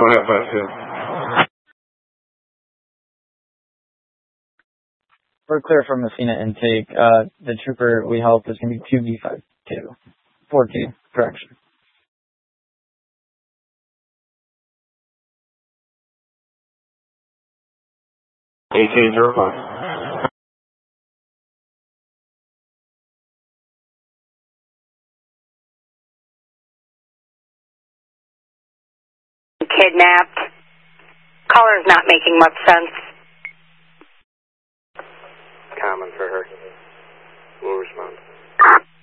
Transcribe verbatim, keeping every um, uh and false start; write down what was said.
one half five two. We're clear from Messina intake. Uh, the trooper we helped is going to be two B five two. four two, correction. eighteen zero five. Kidnapped. Caller's not making much sense. Common for her. We'll respond.